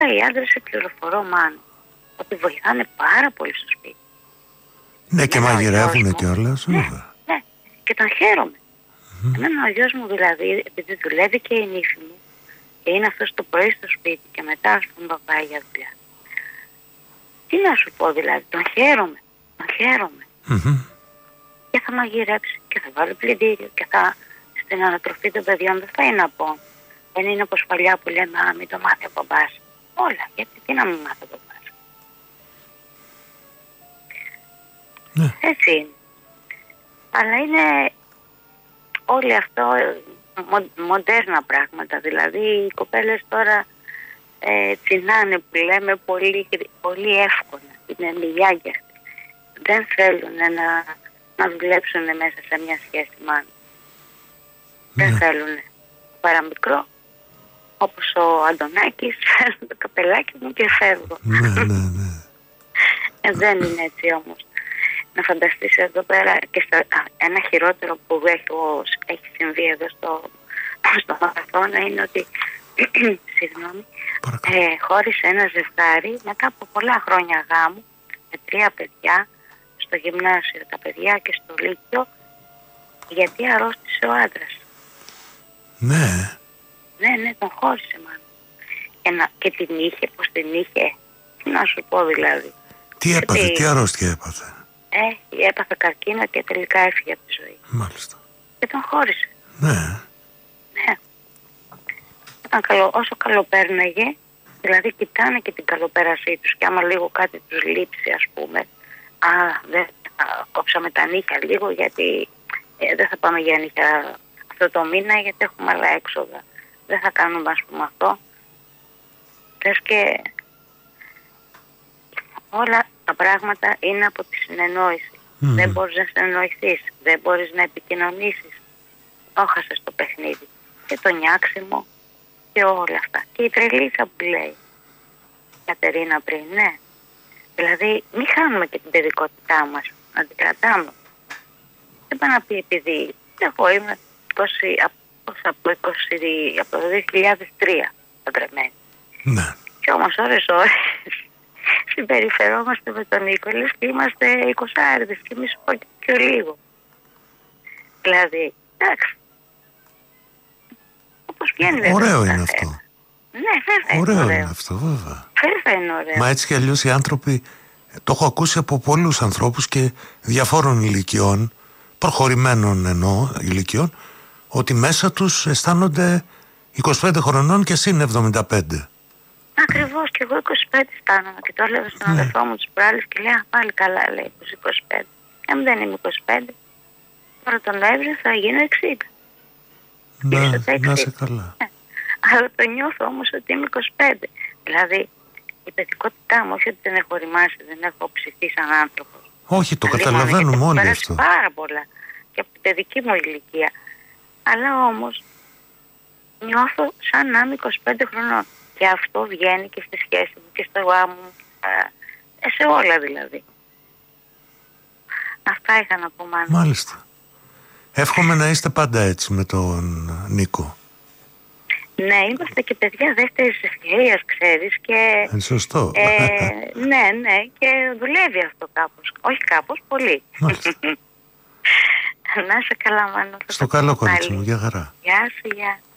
Οι άντρες, σε πληροφορώ, Μάνο, ότι βοηθάνε πάρα πολύ στο σπίτι. Ναι, και μαγειρεύουν κιόλας. Ναι, και τον χαίρομαι. Εμένα ο γιος μου δηλαδή, επειδή δουλεύει και η νύφη μου, και είναι αυτός το πρωί στο σπίτι και μετά ας πούμε πάει για δουλειά. Τι να σου πω δηλαδή, τον χαίρομαι. Και θα μαγειρέψει και θα βάλει πλυντήριο και θα στην ανατροφή των παιδιών δεν θα είναι από. Δεν είναι όπως παλιά που λέμε «Α, μην το μάθει ο μπαμπάς». Όλα, γιατί τι να μην μάθει ο μπαμπάς. Ναι. Έτσι είναι. Αλλά είναι όλοι αυτό μοντέρνα πράγματα. Δηλαδή οι κοπέλες τώρα τσινάνε που λέμε πολύ εύκολα. Είναι λιγιάκια. Δεν θέλουν να δουλέψουν μέσα σε μια σχέση μάλλον. Δεν θέλουν. Παραμικρό, όπως ο Αντωνάκης, φέρνω το καπελάκι μου και φεύγω. Δεν είναι έτσι όμως. Να φανταστείς εδώ πέρα και ένα χειρότερο που έχει συμβεί εδώ στο μαραθώνα είναι ότι συγγνώμη, χώρισε ένα ζευγάρι μετά από πολλά χρόνια γάμου με 3 παιδιά στο γυμνάσιο τα παιδιά και στο λύκειο γιατί αρρώστησε ο άντρας. Ναι, τον χώρισε μάλλον. Και την είχε, πως την είχε. Τι να σου πω δηλαδή. Τι έπαθε, τι αρρώστια έπαθε. Έπαθε καρκίνο και τελικά έφυγε από τη ζωή. Μάλιστα. Και τον χώρισε. Ναι. Όσο καλοπέρναγε, δηλαδή κοιτάνε και την καλοπέρασή τους και άμα λίγο κάτι τους λείψει ας πούμε, δεν κόψαμε τα νύχια λίγο γιατί δεν θα πάμε για νύχια αυτό το μήνα γιατί έχουμε άλλα έξοδα. Δεν θα κάνουμε ας πούμε αυτό. Θες και όλα τα πράγματα είναι από τη συνεννόηση. Δεν μπορείς να συνεννοηθείς, δεν μπορείς να επικοινωνήσεις. Όχασες το παιχνίδι και το νιάξιμο και όλα αυτά. Και η τρελίτσα που λέει Κατερίνα πριν, ναι. Δηλαδή μην χάνουμε και την παιδικότητά μας, να την κρατάμε. Δεν πάει να πει επειδή εγώ είμαι από το 2003 παντρεμένη. Ναι. Και όμως ώρες συμπεριφερόμαστε με τον Νίκο, λες και είμαστε 20άριδες και μη σου πω και πιο λίγο. Δηλαδή, εντάξει. Όπως βγαίνει. Ωραίο είναι αυτό. Ναι, βέβαια είναι ωραίο. Είναι αυτό, βέβαια. Βέβαια είναι ωραίο. Μα έτσι κι αλλιώς οι άνθρωποι, το έχω ακούσει από πολλούς ανθρώπους και διαφόρων ηλικιών, προχωρημένων εννοώ ηλικιών, ότι μέσα τους αισθάνονται 25 χρονών και συν 75. Ακριβώς, και εγώ 25 αισθάνομαι και το έλεγα στον αδερφό μου τους προάλλες και λέει πάλι καλά λέει 25. Δεν είμαι 25. Τώρα τον Νοέμβριο θα γίνω 60. Να είσαι καλά. Αλλά το νιώθω όμως ότι είμαι 25. Δηλαδή η παιδικότητά μου, όχι ότι δεν έχω ρημάσει, δεν έχω ψηθεί σαν άνθρωπος. Όχι, το καταλαβαίνουμε όλοι αυτό. Πάρα πολλά και από την παιδική μου ηλικία. Αλλά όμως νιώθω σαν να είμαι 25 χρονών. Και αυτό βγαίνει και στη σχέση μου και στο γάμο μου. Σε όλα δηλαδή. Αυτά είχα να πω μάλλον. Μάλιστα. Εύχομαι να είστε πάντα έτσι με τον Νίκο. Ναι, είμαστε και παιδιά δεύτερης ευκαιρίας, ξέρεις. Και, σωστό. Ναι, και δουλεύει αυτό κάπως. Όχι κάπως, πολύ. Μάλιστα. Να είσαι καλά, Μάνο. Στο καλό, κορίτσι μου, για χαρά. Γεια σου, γεια.